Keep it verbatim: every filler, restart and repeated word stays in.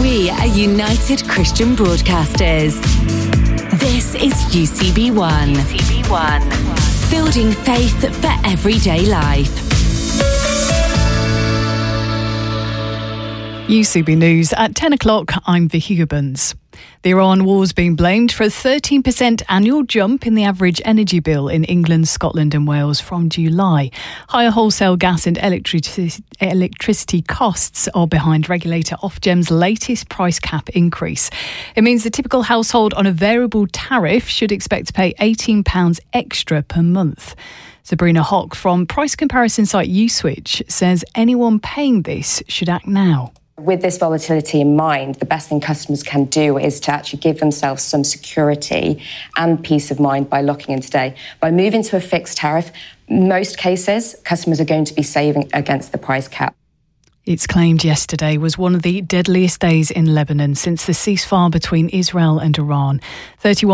We are United Christian Broadcasters. This is U C B one. U C B one. Building faith for everyday life. U C B News at ten o'clock, I'm Vicky Gibbons. The Iran war's been blamed for a thirteen percent annual jump in the average energy bill in England, Scotland and Wales from July. Higher wholesale gas and electrici- electricity costs are behind regulator Ofgem's latest price cap increase. It means the typical household on a variable tariff should expect to pay eighteen pounds extra per month. Sabrina Hock from price comparison site Uswitch says anyone paying this should act now. With this volatility in mind, the best thing customers can do is to actually give themselves some security and peace of mind by locking in today. By moving to a fixed tariff, most cases, customers are going to be saving against the price cap. It's claimed yesterday was one of the deadliest days in Lebanon since the ceasefire between Israel and Iran. thirty-one